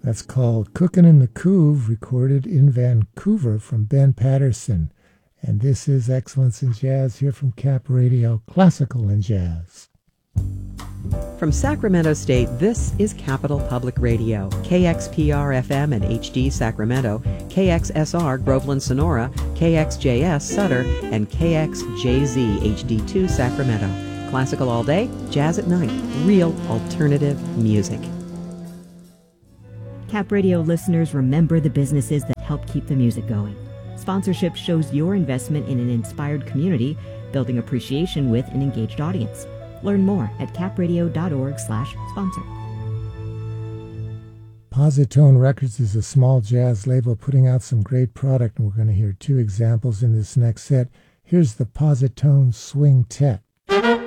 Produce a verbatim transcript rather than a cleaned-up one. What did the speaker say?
That's called Cookin' in the Coove, recorded in Vancouver from Ben Patterson. And this is Excellence in Jazz here from Cap Radio, Classical and Jazz. From Sacramento State, this is Capital Public Radio, K X P R F M and H D Sacramento, K X S R Groveland Sonora, K X J S Sutter, and K X J Z H D two Sacramento. Classical all day, jazz at night, real alternative music. Cap Radio listeners, remember the businesses that help keep the music going. Sponsorship shows your investment in an inspired community, building appreciation with an engaged audience. Learn more at capradio.org slash sponsor. Positone Records is a small jazz label putting out some great product, and we're going to hear two examples in this next set. Here's the Positone Swing Tet.